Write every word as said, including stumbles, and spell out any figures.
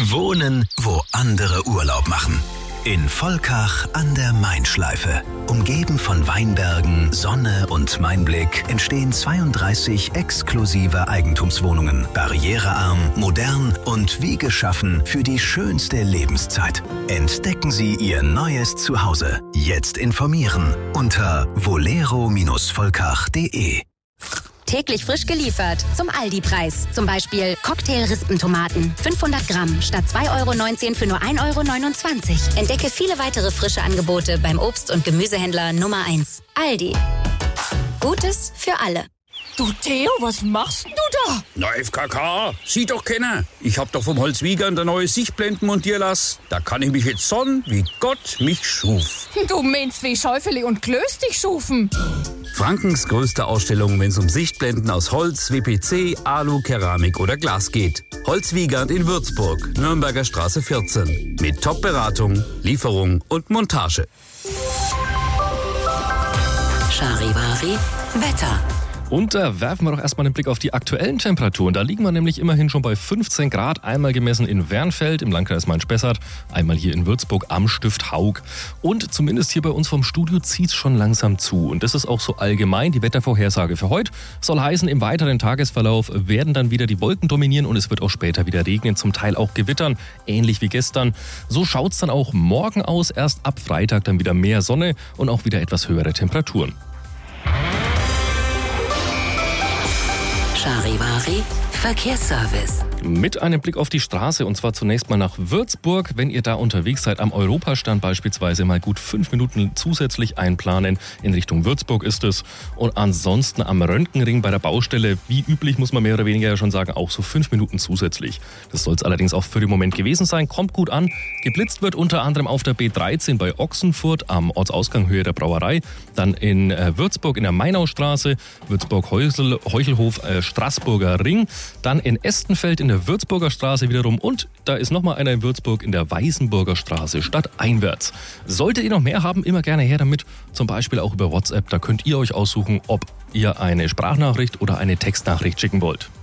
Wohnen, wo andere Urlaub machen. In Volkach an der Main-Schleife. Umgeben von Weinbergen, Sonne und Mainblick entstehen zweiunddreißig exklusive Eigentumswohnungen. Barrierearm, modern und wie geschaffen für die schönste Lebenszeit. Entdecken Sie Ihr neues Zuhause. Jetzt informieren unter volero Volkach punkt de. Täglich frisch geliefert. Zum Aldi-Preis. Zum Beispiel Cocktail-Rispentomaten. fünfhundert Gramm statt zwei Euro neunzehn für nur ein Euro neunundzwanzig. Entdecke viele weitere frische Angebote beim Obst- und Gemüsehändler Nummer eins. Aldi. Gutes für alle. Du Theo, was machst denn du da? Na, F K K, sieh doch keiner. Ich hab doch vom Holzwiegern der neue Sichtblenden montieren lassen. Da kann ich mich jetzt sonnen, wie Gott mich schuf. Du meinst wie Schäufele und Klöß dich schufen. Frankens größte Ausstellung, wenn es um Sichtblenden aus Holz, W P C, Alu, Keramik oder Glas geht. Holzwiegand in Würzburg, Nürnberger Straße vierzehn. Mit Top-Beratung, Lieferung und Montage. Charivari Wetter. Und da werfen wir doch erstmal einen Blick auf die aktuellen Temperaturen. Da liegen wir nämlich immerhin schon bei fünfzehn Grad, einmal gemessen in Wernfeld im Landkreis Main-Spessart, einmal hier in Würzburg am Stift Haug. Und zumindest hier bei uns vom Studio zieht es schon langsam zu. Und das ist auch so allgemein die Wettervorhersage für heute. Soll heißen, im weiteren Tagesverlauf werden dann wieder die Wolken dominieren und es wird auch später wieder regnen, zum Teil auch gewittern, ähnlich wie gestern. So schaut es dann auch morgen aus, erst ab Freitag dann wieder mehr Sonne und auch wieder etwas höhere Temperaturen. Charivari Verkehrsservice. Mit einem Blick auf die Straße und zwar zunächst mal nach Würzburg. Wenn ihr da unterwegs seid, am Europastand beispielsweise mal gut fünf Minuten zusätzlich einplanen. In Richtung Würzburg ist es. Und ansonsten am Röntgenring bei der Baustelle, wie üblich muss man mehr oder weniger ja schon sagen, auch so fünf Minuten zusätzlich. Das soll es allerdings auch für den Moment gewesen sein. Kommt gut an. Geblitzt wird unter anderem auf der B dreizehn bei Ochsenfurt am Ortsausgang Höhe der Brauerei. Dann in äh, Würzburg in der Mainaustraße, Würzburg-Heuchelhof, äh, Straßburger Ring. Dann in Estenfeld in der Würzburger Straße wiederum und da ist nochmal einer in Würzburg in der Weißenburger Straße stadteinwärts. Solltet ihr noch mehr haben, immer gerne her damit, zum Beispiel auch über WhatsApp. Da könnt ihr euch aussuchen, ob ihr eine Sprachnachricht oder eine Textnachricht schicken wollt.